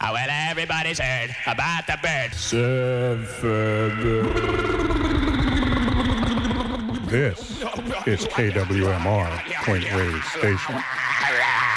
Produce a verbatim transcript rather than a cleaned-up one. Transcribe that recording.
Well, everybody's heard about the bird. This is K W M R, Point Reyes Station.